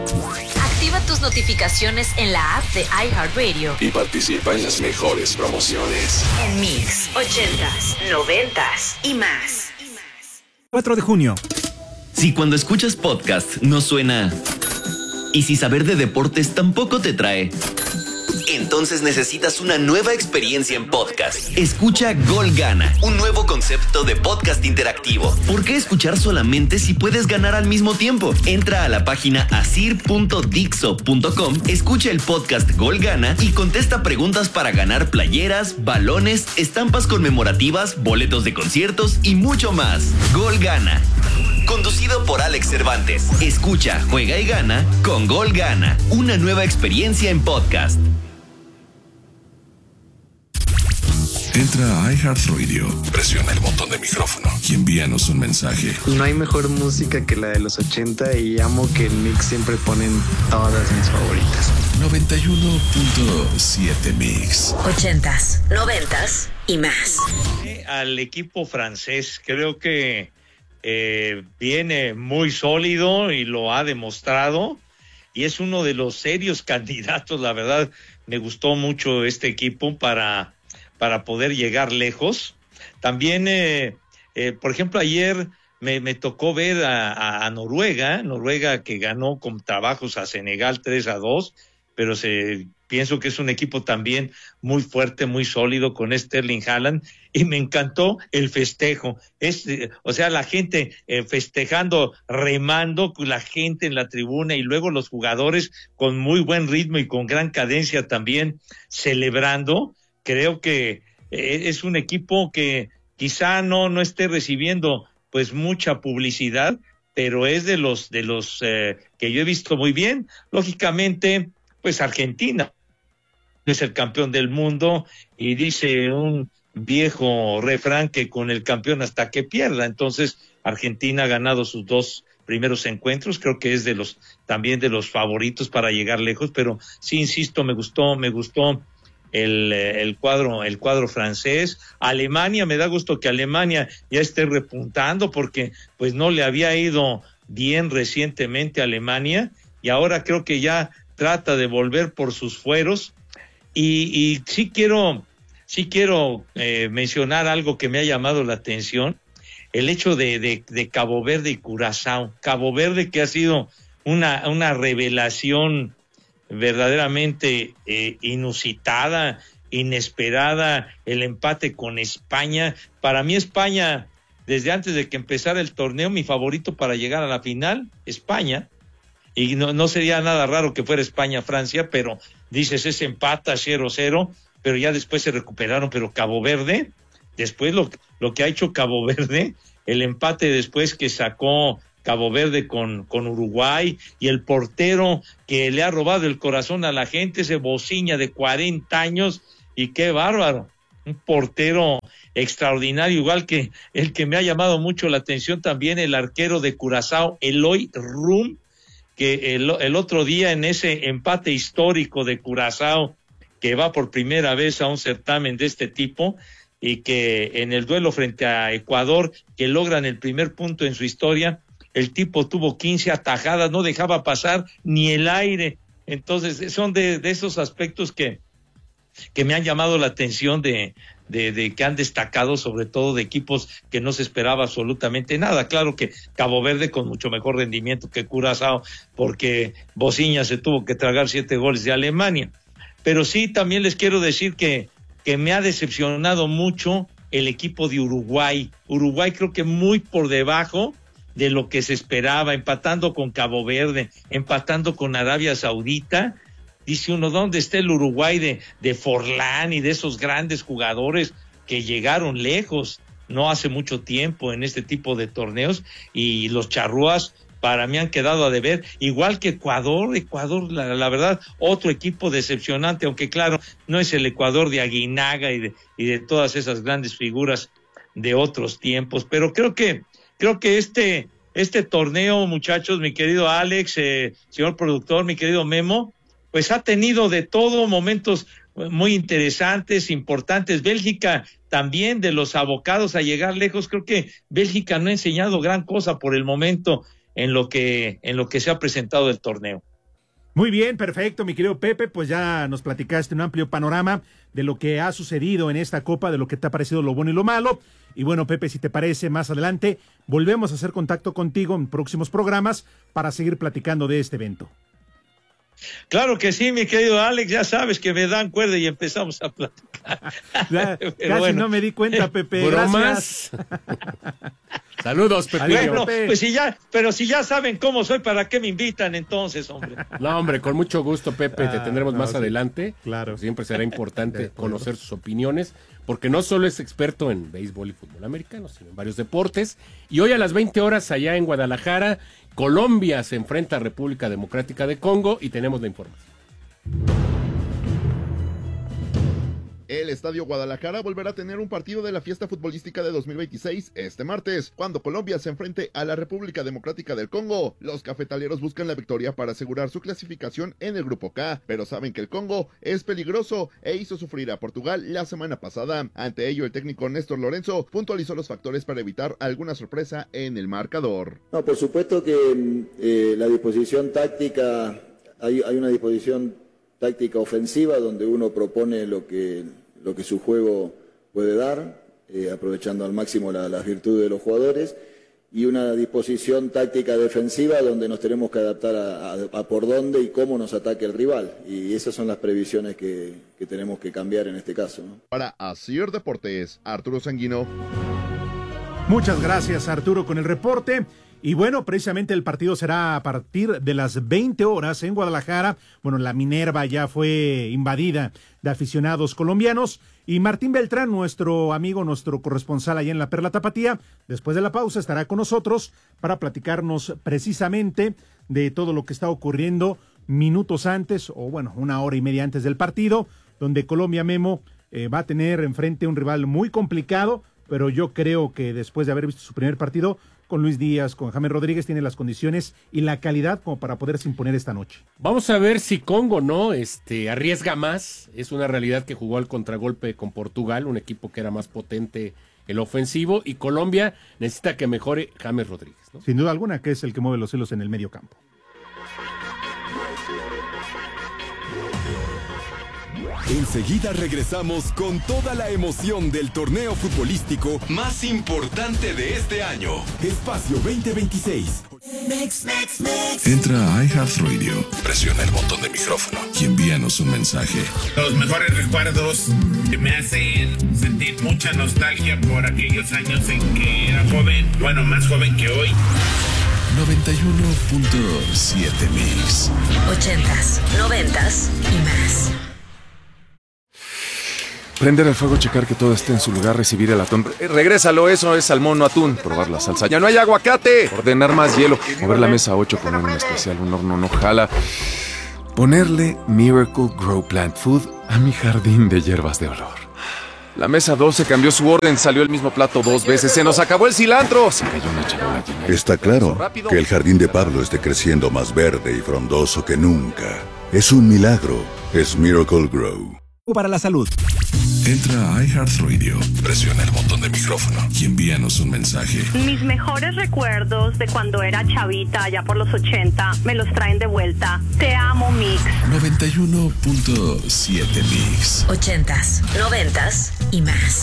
Activa tus notificaciones en la app de iHeartRadio y participa en las mejores promociones. En Mix, 80s, 90s y más. 4 de junio. Si cuando escuchas podcast no suena y si saber de deportes tampoco te trae, entonces necesitas una nueva experiencia en podcast. Escucha Gol Gana, un nuevo concepto de podcast interactivo. ¿Por qué escuchar solamente si puedes ganar al mismo tiempo? Entra a la página asir.dixo.com, escucha el podcast Gol Gana y contesta preguntas para ganar playeras, balones, estampas conmemorativas, boletos de conciertos y mucho más. Gol Gana. Conducido por Alex Cervantes. Escucha, juega y gana con Gol Gana. Una nueva experiencia en podcast. Entra a iHeartRadio, presiona el botón de micrófono y envíanos un mensaje. No hay mejor música que la de los 80 y amo que en Mix siempre ponen todas mis favoritas. 91.7 Mix. 80s, 90s y más. Al equipo francés, creo que viene muy sólido y lo ha demostrado y es uno de los serios candidatos. La verdad, me gustó mucho este equipo para poder llegar lejos. También, por ejemplo, ayer me tocó ver a Noruega que ganó con trabajos a Senegal 3-2, pero pienso que es un equipo también muy fuerte, muy sólido con Erling Haaland, y me encantó el festejo. O sea, la gente festejando, remando, la gente en la tribuna y luego los jugadores con muy buen ritmo y con gran cadencia también celebrando. Creo que es un equipo que quizá no esté recibiendo pues mucha publicidad, pero es de los que yo he visto muy bien. Lógicamente, pues Argentina es el campeón del mundo y dice un viejo refrán que con el campeón hasta que pierda. Entonces, Argentina ha ganado sus 2 primeros encuentros, creo que es también de los favoritos para llegar lejos, pero sí, insisto, me gustó el cuadro francés. Alemania, me da gusto que Alemania ya esté repuntando porque pues no le había ido bien recientemente a Alemania y ahora creo que ya trata de volver por sus fueros y sí quiero mencionar algo que me ha llamado la atención, el hecho de Cabo Verde y Curazao. Cabo Verde, que ha sido una revelación verdaderamente inusitada, inesperada, el empate con España. Para mí España, desde antes de que empezara el torneo, mi favorito para llegar a la final, España, y no sería nada raro que fuera España-Francia, pero dices, ese empata 0-0, pero ya después se recuperaron. Pero Cabo Verde, después lo que ha hecho Cabo Verde, el empate después que sacó Cabo Verde con Uruguay, y el portero que le ha robado el corazón a la gente, ese Bociña de 40 años, y qué bárbaro, un portero extraordinario, igual que el que me ha llamado mucho la atención también, el arquero de Curazao, Eloy Rum, que el otro día en ese empate histórico de Curazao, que va por primera vez a un certamen de este tipo, y que en el duelo frente a Ecuador, que logran el primer punto en su historia, el tipo tuvo 15 atajadas, no dejaba pasar ni el aire. Entonces, son de esos aspectos que me han llamado la atención de que han destacado, sobre todo de equipos que no se esperaba absolutamente nada. Claro que Cabo Verde con mucho mejor rendimiento que Curazao, porque Bociña se tuvo que tragar 7 goles de Alemania. Pero sí, también les quiero decir que me ha decepcionado mucho el equipo de Uruguay. Uruguay creo que muy por debajo de lo que se esperaba, empatando con Cabo Verde, empatando con Arabia Saudita. Dice uno, ¿dónde está el Uruguay de Forlán y de esos grandes jugadores que llegaron lejos no hace mucho tiempo en este tipo de torneos? Y los charrúas para mí han quedado a deber, igual que Ecuador, la verdad, otro equipo decepcionante, aunque claro, no es el Ecuador de Aguinaga y de todas esas grandes figuras de otros tiempos, pero creo que este torneo, muchachos, mi querido Alex, señor productor, mi querido Memo, pues ha tenido de todo, momentos muy interesantes, importantes. Bélgica también, de los abocados a llegar lejos. Creo que Bélgica no ha enseñado gran cosa por el momento en lo que se ha presentado el torneo. Muy bien, perfecto, mi querido Pepe, pues ya nos platicaste un amplio panorama de lo que ha sucedido en esta Copa, de lo que te ha parecido lo bueno y lo malo. Y bueno, Pepe, si te parece, más adelante volvemos a hacer contacto contigo en próximos programas para seguir platicando de este evento. Claro que sí, mi querido Alex, ya sabes que me dan cuerda y empezamos a platicar. Casi bueno. No me di cuenta, Pepe. Bromas. Saludos, Pepe. Bueno, pues pero si ya saben cómo soy, ¿para qué me invitan entonces, hombre? No, hombre, con mucho gusto, Pepe, te tendremos más adelante. Claro. Siempre será importante conocer sus opiniones, porque no solo es experto en béisbol y fútbol americano, sino en varios deportes. Y hoy a las 20 horas allá en Guadalajara, Colombia se enfrenta a República Democrática de Congo y tenemos la información. El Estadio Guadalajara volverá a tener un partido de la fiesta futbolística de 2026 este martes, cuando Colombia se enfrente a la República Democrática del Congo. Los cafetaleros buscan la victoria para asegurar su clasificación en el Grupo K, pero saben que el Congo es peligroso e hizo sufrir a Portugal la semana pasada. Ante ello, el técnico Néstor Lorenzo puntualizó los factores para evitar alguna sorpresa en el marcador. No, por supuesto que la disposición táctica, hay una disposición táctica ofensiva donde uno propone lo que su juego puede dar, aprovechando al máximo las virtudes de los jugadores, y una disposición táctica defensiva donde nos tenemos que adaptar a por dónde y cómo nos ataque el rival, y esas son las previsiones que tenemos que cambiar en este caso, ¿no? Para Asir Deportes, Arturo Sanguino. Muchas gracias, Arturo, con el reporte. Y bueno, precisamente el partido será a partir de las 20 horas en Guadalajara. Bueno, la Minerva ya fue invadida de aficionados colombianos. Y Martín Beltrán, nuestro amigo, nuestro corresponsal allá en la Perla Tapatía, después de la pausa estará con nosotros para platicarnos precisamente de todo lo que está ocurriendo minutos antes, o bueno, una hora y media antes del partido, donde Colombia, Memo, va a tener enfrente un rival muy complicado, pero yo creo que después de haber visto su primer partido con Luis Díaz, con James Rodríguez, tiene las condiciones y la calidad como para poderse imponer esta noche. Vamos a ver si Congo no arriesga más. Es una realidad que jugó al contragolpe con Portugal, un equipo que era más potente el ofensivo, y Colombia necesita que mejore James Rodríguez, ¿no? Sin duda alguna, que es el que mueve los hilos en el medio campo. Enseguida regresamos con toda la emoción del torneo futbolístico más importante de este año. Espacio 2026. Entra a iHeartRadio, presiona el botón de micrófono y envíanos un mensaje. Los mejores recuerdos que me hacen sentir mucha nostalgia por aquellos años en que era joven, bueno, más joven que hoy. 91.7 Mix. 80s, 90s y más. Prender el fuego, checar que todo esté en su lugar, recibir el atún. Regrésalo, eso es salmón, no atún. Probar la salsa. ¡Ya no hay aguacate! Ordenar más hielo. Mover la mesa 8, poner un especial, un horno no jala. Ponerle Miracle Grow Plant Food a mi jardín de hierbas de olor. La mesa 12 cambió su orden, salió el mismo plato 2 veces. ¡Se nos acabó el cilantro! Se cayó una charola llena. Está claro que el jardín de Pablo esté creciendo más verde y frondoso que nunca. Es un milagro. Es Miracle Grow. Para la salud. Entra a iHeartRadio, presiona el botón de micrófono y envíanos un mensaje. Mis mejores recuerdos de cuando era chavita, allá por los 80, me los traen de vuelta. Te amo, Mix. 91.7 Mix. 80s, 90s y más.